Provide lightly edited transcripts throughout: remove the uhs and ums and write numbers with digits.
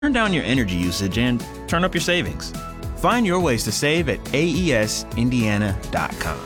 Turn down your energy usage and turn up your savings. Find your ways to save at aesindiana.com.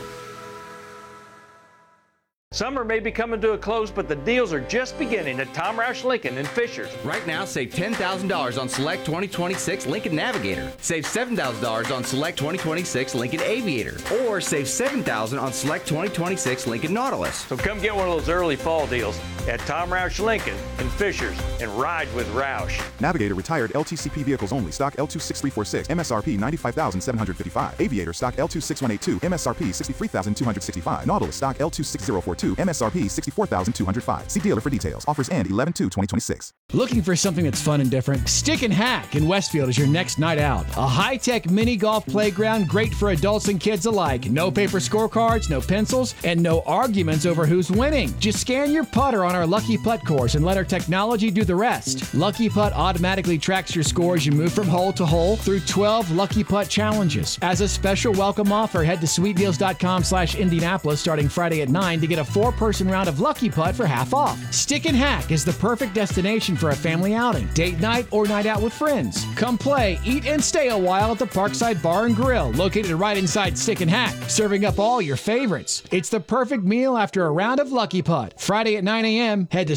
Summer may be coming to a close, but the deals are just beginning at Tom Roush Lincoln in Fishers. Right now, save $10,000 on select 2026 Lincoln Navigator. Save $7,000 on select 2026 Lincoln Aviator. Or save $7,000 on select 2026 Lincoln Nautilus. So come get one of those early fall deals at Tom Roush Lincoln in Fishers and ride with Roush. Navigator retired LTCP vehicles only. Stock L26346. MSRP $95,755. Aviator stock L26182. MSRP $63,265. Nautilus stock L26042. MSRP $64,205. See dealer for details. Offers end 11/2/2026. Looking for something that's fun and different? Stick and Hack in Westfield is your next night out. A high-tech mini golf playground great for adults and kids alike. No paper scorecards, no pencils, and no arguments over who's winning. Just scan your putter on our Lucky Putt course and let our technology do the rest. Lucky Putt automatically tracks your score as you move from hole to hole through 12 Lucky Putt challenges. As a special welcome offer, head to sweetdeals.com/Indianapolis starting Friday at 9 to get a 4-person round of Lucky Putt for half off. Stick and Hack is the perfect destination for a family outing, date night, or night out with friends. Come play, eat, and stay a while at the Parkside Bar and Grill, located right inside Stick and Hack, serving up all your favorites. It's the perfect meal after a round of Lucky Putt. Friday at 9 a.m., head to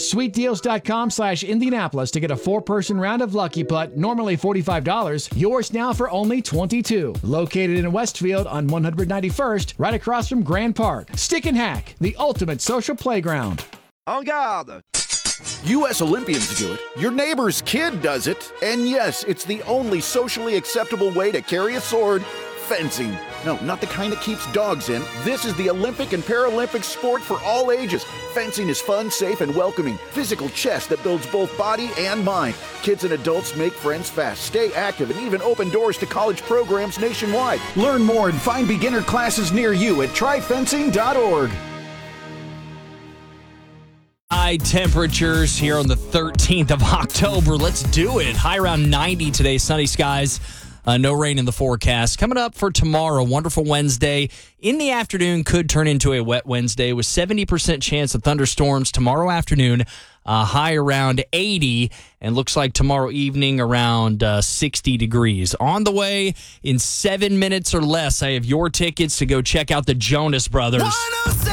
sweetdeals.com/Indianapolis to get a 4-person round of Lucky Putt, normally $45. Yours now for only $22. Located in Westfield on 191st, right across from Grand Park. Stick and Hack, the ultimate social playground. En garde! U.S. Olympians do it. Your neighbor's kid does it. And yes, it's the only socially acceptable way to carry a sword. Fencing. No, not the kind that keeps dogs in. This is the Olympic and Paralympic sport for all ages. Fencing is fun, safe, and welcoming. Physical chess that builds both body and mind. Kids and adults make friends fast, stay active, and even open doors to college programs nationwide. Learn more and find beginner classes near you at tryfencing.org. High temperatures here on the 13th of October. Let's do it. High around 90 today, sunny skies. No rain in the forecast. Coming up for tomorrow, wonderful Wednesday. In the afternoon, could turn into a wet Wednesday with 70% chance of thunderstorms tomorrow afternoon. High around 80, and looks like tomorrow evening around 60 degrees. On the way in 7 minutes or less, I have your tickets to go check out the Jonas Brothers.